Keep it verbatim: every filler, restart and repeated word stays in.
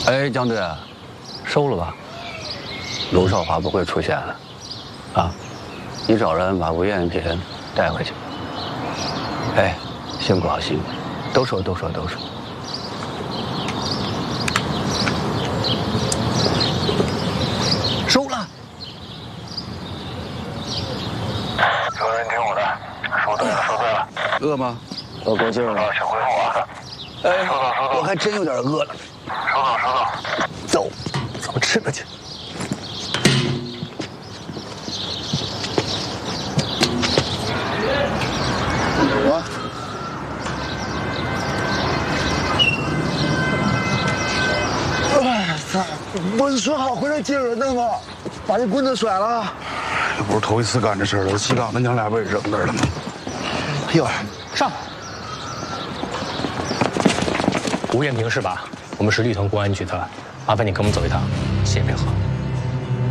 哎，江队，收了吧。卢少华不会出现了，啊，你找人把吴艳萍带回去。哎，辛苦了，辛苦了，都收，都收，都收。收了。 有人听我的，说对了，说对了。 饿吗？ 我够劲了， 请回复啊。 哎， 收到，收到。 我还真有点饿了。 收到，收到。 走，走，吃吧去。我。 哎操！不是说好回来接人的吗？把这棍子甩了。 这不是头一次干这事了，西岗那娘俩不也扔那儿了吗？ 哎呦， 上！吴艳萍是吧？我们是绿藤公安局的，麻烦你跟我们走一趟，谢谢配合。